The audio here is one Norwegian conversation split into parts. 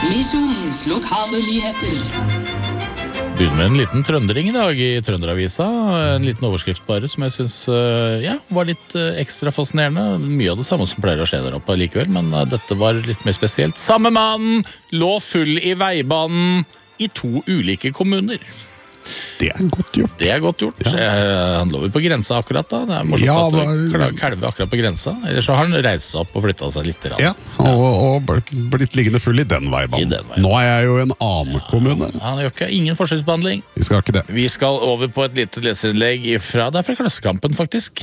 Misjonens lokale nyheter. Begynner med en liten trøndering I dag I Trønderavisa. En liten overskrift bare som jeg synes var litt ekstra fascinerende. Mye av det samme som pleier å skje der oppe likevel, men dette var litt mer spesielt. Samme mann lå full I veibanen I 2 ulike kommuner. Det godt gjort. Det godt gjort. Han lå vel på grensa akkurat da. Det morsomt at kalve akkurat på grensa. Ellers så har han reist seg opp og flyttet seg litt. Ja, og blitt liggende full I den veibanen. Nå jeg jo I en annen kommune. Han gjør ikke ingen forskjellsbehandling. Vi skal ikke det. Vi skal over på et lite leserinnlegg det fra Klassekampen faktisk.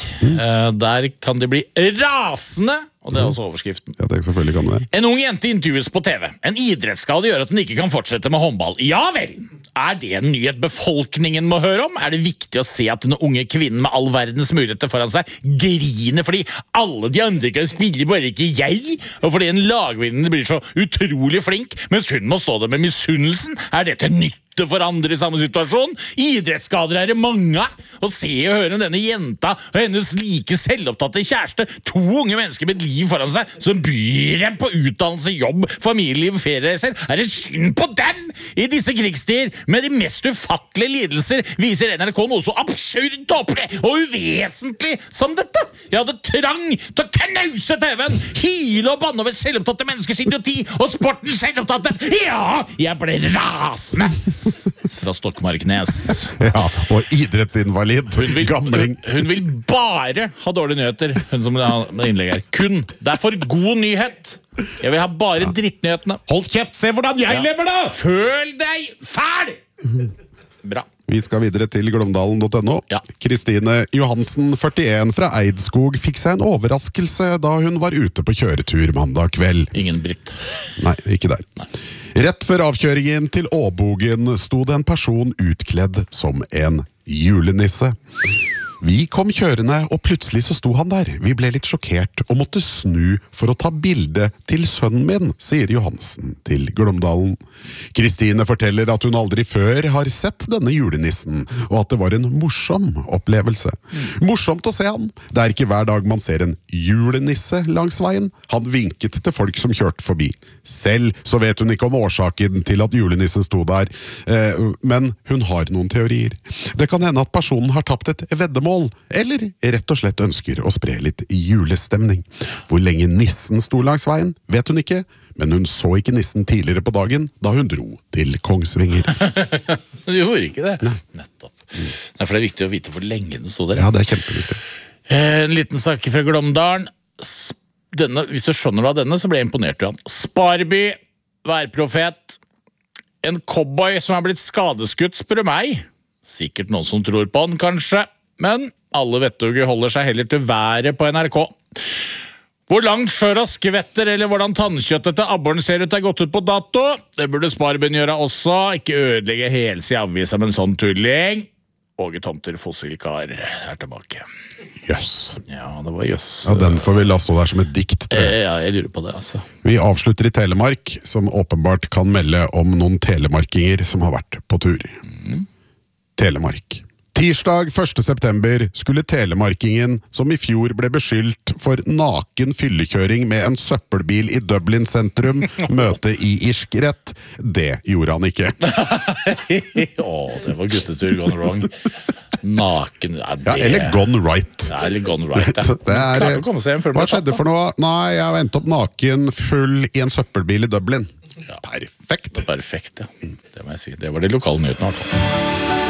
Der kan de bli rasende. Og det også overskriften. Ja, det selvfølgelig kan det. En ung jente intervjues på TV. En idrettsskade gjør at den ikke kan fortsette med håndball. Ja vel! Det en nyhet befolkningen må høre om? Det viktig å se at den unge kvinnen med all verdens muligheter foran seg griner fordi alle de andre kan spille, bare ikke jeg? Og fordi en lagvinner blir så utrolig flink, mens hun må stå der med misunnelsen? Det til nytt? For andre I samme situasjon. Idrettsskader det mange å se og høre denne jenta og hennes like selvopptatte kjæreste, 2 unge mennesker med et liv foran seg som byr dem på utdannelse, jobb, familieliv, feriereiser. Det synd på dem I disse krigstider med de mest ufattelige lidelser viser NRK noe så absurd tåpelig og uvesentlig som dette. Jeg hadde trang til å knause TV-en, hile og banne over selvopptatte menneskers idioti og sportens selvopptatte. Ja, jeg ble rasende. Fra Stokmarknes. Ja, og idrettsinvalid. Hun vil bare ha dårlige nyheter. Hun som har innlegg her. Kun. Det for god nyhet. Jeg vil ha bare drittnyhetene. Hold kjeft, se hvordan jeg lever da! Føl deg fæl! Bra. Vi skal videre til glåmdalen.no. Kristine Johansen, 41 fra Eidskog, fikk seg en overraskelse da hun var ute på kjøretur mandag kveld. Ingen britt. Nei, ikke der. Nei. Rett før avkjøringen til Åbogen sto det en person utkledd som en julenisse. Vi kom kjørende, og plutselig så sto han der. Vi ble litt sjokkert og måtte snu for å ta bilde til sønnen min, sier Johansen til Glåmdalen. Kristine forteller at hun aldri før har sett denne julenissen, og at det var en morsom opplevelse. Morsomt å se han. Det ikke hver dag man ser en julenisse langs veien. Han vinket til folk som kjørte forbi. Selv så vet hun ikke om årsaken til at julenissen sto der, men hun har noen teorier. Det kan hende at personen har tapt et veddemål, eller rett og slett ønsker å spre litt julestemning. Hvor lenge nissen sto langs veien, vet hun ikke, men hun så ikke nissen tidligere på dagen, da hun dro til Kongsvinger. Du gjorde ikke det? Nei. Nettopp. For det viktig å vite hvor lenge den stod der. Ja, det kjempeviktig. En liten sak fra Glåmdalen. Hvis du skjønner hva denne, så ble jeg imponert av han. Sparby, værprofet. En cowboy som blitt skadeskutt, spør meg. Sikkert noen som tror på han, kanskje. Men alle vettuger holder seg heller til været på NRK. Hvor langt skjøra skvetter eller hvordan tannkjøttet til abboren ser ut gått ut på dato. Det burde Sparbyen gjøre også. Ikke ødelegge helse I avvisa med en sånn tulling. Åge Tomter Fossilkar tilbake. Jøss. Ja, det var jøss. Ja, den får vi la stå der som et dikt, tror jeg. Ja, jeg lurer på det, altså. Vi avslutter I Telemark, som åpenbart kan melde om noen telemarkinger som har vært på tur. Telemark. Tirsdag 1. september skulle telemarkingen, som I fjor ble beskyldt for naken fyllekjøring med en søppelbil I Dublin sentrum, møte I irsk rett. Det gjorde han ikke. Det var guttetur gone wrong. Naken, eller gone right. Ja, eller gone right, ja. Klarte å komme seg hjem før Hva skjedde for noe? Nei, jeg endte opp naken full I en søppelbil I Dublin. Perfekt. Perfekt, ja. Det må jeg si. Det var de lokale nyhetene I hvert fall.